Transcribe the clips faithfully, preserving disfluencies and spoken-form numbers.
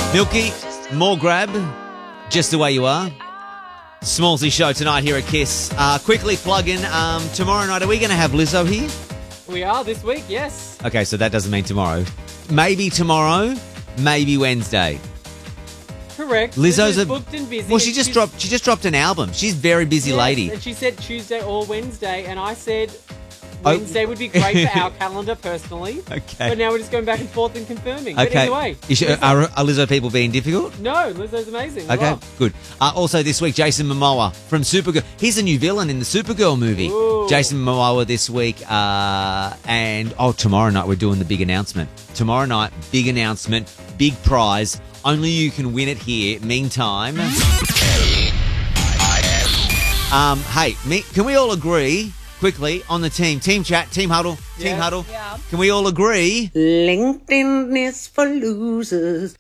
Milky, more grab, just the way you are. Smallsy show tonight here at Kiss. Uh, quickly plug in, um, tomorrow night, are we going to have Lizzo here? We are this week, yes. Okay, so that doesn't mean tomorrow. Maybe tomorrow, maybe Wednesday. Correct. Lizzo's Lizzo's a, booked and busy. Well, she and just she's- dropped. She just dropped an album. She's a very busy Yes, lady. And she said Tuesday or Wednesday, and I said Oh. Wednesday would be great for our calendar personally. Okay. But now we're just going back and forth and confirming. But Okay. either way. You should, Lizzo- are, are Lizzo people being difficult? No, Lizzo's amazing. Okay, Love. good. Uh, also this week, Jason Momoa from Supergirl. He's a new villain in the Supergirl movie. Ooh. Jason Momoa this week. Uh, and, oh, tomorrow night we're doing the big announcement. Tomorrow night, big announcement, big prize. Only you can win it here. Meantime, um, hey, me, can we all agree quickly on the team? Team chat, team huddle, team Yeah. huddle. Yeah. Can we all agree? LinkedIn is for losers.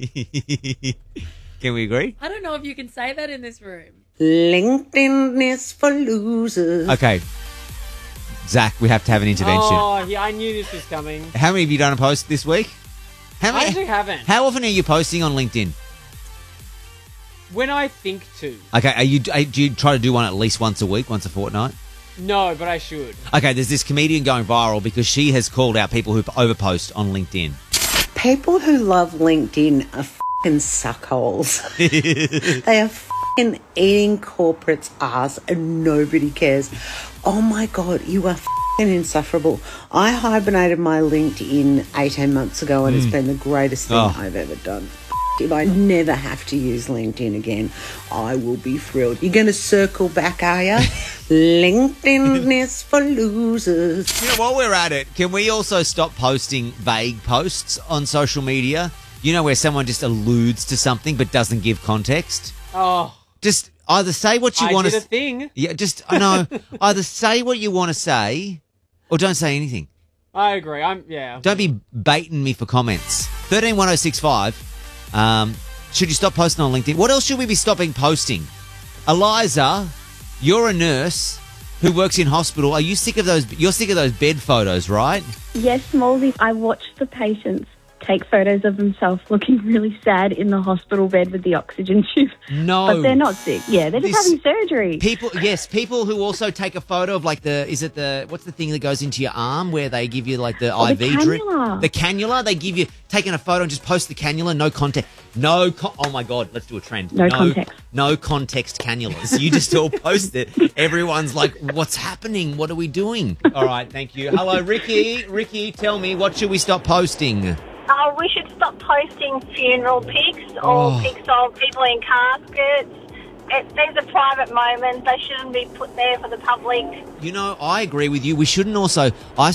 Can we agree? I don't know if you can say that in this room. LinkedIn is for losers. Okay. Zach, we have to have an intervention. Oh, yeah, I knew this was coming. How many have you done a post this week? How I many? actually haven't. How often are you posting on LinkedIn? When I think to. Okay, are you are, do you try to do one at least once a week, once a fortnight? No, but I should. Okay, there's this comedian going viral because she has called out people who overpost on LinkedIn. People who love LinkedIn are f***ing suckholes. They are f***ing eating corporate's ass and nobody cares. Oh my God, you are f***ing insufferable. I hibernated my LinkedIn eighteen months ago and it's been the greatest thing Oh. I've ever done. If I never have to use LinkedIn again, I will be thrilled. You're going to circle back, are you? LinkedIn is for losers. You know, while we're at it, can we also stop posting vague posts on social media? You know, where someone just alludes to something but doesn't give context? Oh, Just either say what you I want did to a thing. Yeah, just, I know, either say what you want to say or don't say anything. I agree. I'm, yeah. Don't be baiting me for comments. one three one oh six five. Um, should you stop posting on LinkedIn? What else should we be stopping posting? Eliza, you're a nurse who works in hospital. Are you sick of those? You're sick of those bed photos, right? Yes, Moldy. I watched the patients take photos of themselves looking really sad in the hospital bed with the oxygen tube. No. But they're not sick. Yeah, they're just This- having surgery. People, yes, people who also take a photo of like the, is it the, what's the thing that goes into your arm where they give you like the Oh, the I V drip? cannula. The cannula. They give you, taking a photo and just post the cannula, no context. No, con- oh my God, let's do a trend. No context. No context cannulas. You just all post it. Everyone's like, what's happening? What are we doing? All right, thank you. Hello, Ricky. Ricky, tell me, what should we stop posting? Uh, we should stop posting funeral pics or Oh. pics of people in caskets. It, these are private moments. They shouldn't be put there for the public. You know, I agree with you. We shouldn't also, I